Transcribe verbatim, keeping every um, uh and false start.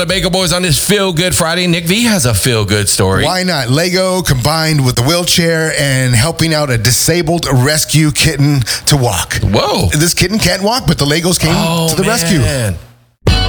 The Bagel Boys on this Feel Good Friday. Nick V has a Feel Good story. Why not? Lego combined with the wheelchair and helping out a disabled rescue kitten to walk. Whoa. This kitten can't walk, but the Legos came oh, to the man. rescue.